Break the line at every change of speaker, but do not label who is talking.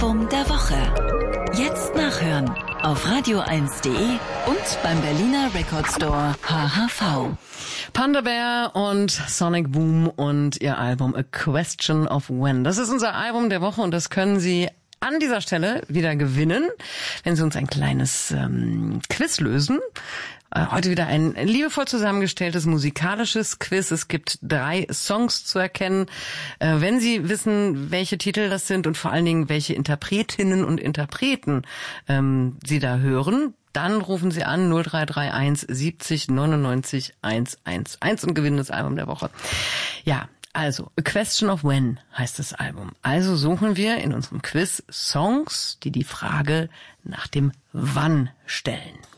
Album der Woche. Jetzt nachhören auf radio1.de und beim Berliner Record Store HHV.
Panda Bear und Sonic Boom und ihr Album A Question of When. Das ist unser Album der Woche und das können Sie an dieser Stelle wieder gewinnen, wenn Sie uns ein kleines Quiz lösen. Heute wieder ein liebevoll zusammengestelltes musikalisches Quiz. Es gibt 3 Songs zu erkennen. Wenn Sie wissen, welche Titel das sind und vor allen Dingen, welche Interpretinnen und Interpreten Sie da hören, dann rufen Sie an 0331 70 99 111 und gewinnen das Album der Woche. Ja, also A Question of When heißt das Album. Also suchen wir in unserem Quiz Songs, die die Frage nach dem Wann stellen.